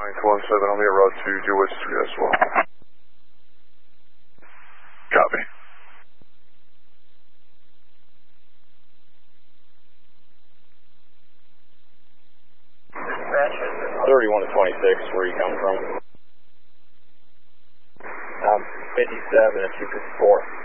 917 on the route to Dewey Street as well. Copy. Dispatch, 31 to 26, where you come from? 57 at 254.